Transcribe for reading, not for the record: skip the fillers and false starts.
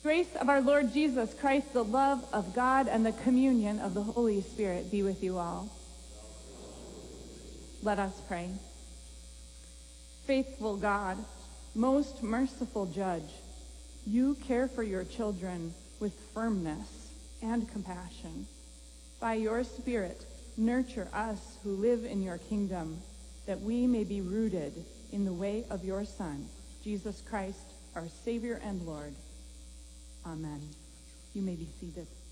Grace of our Lord Jesus Christ, the love of God, and the communion of the Holy Spirit be with you all. Let us pray. Faithful God, most merciful Judge, you care for your children with firmness and compassion. By your Spirit, nurture us who live in your kingdom, that we may be rooted in the way of your Son, Jesus Christ, our Savior and Lord. Amen. You may be seated.